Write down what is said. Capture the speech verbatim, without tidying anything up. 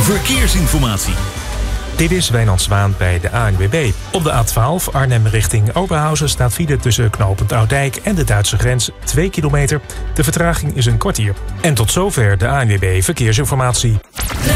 verkeersinformatie. Dit is Wijnand Zwaan bij de A N W B. Op de A twaalf Arnhem richting Oberhausen staat file tussen knooppunt Oudijk en de Duitse grens twee kilometer. De vertraging is een kwartier. En tot zover de A N W B Verkeersinformatie.